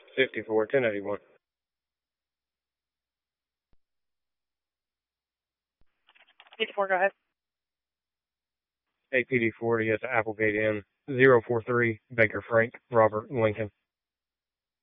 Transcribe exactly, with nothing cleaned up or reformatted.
fifty-four, ten eighty-one. fifty-four, go ahead. A P D forty at the Applegate Inn, zero four three, Baker Frank, Robert Lincoln.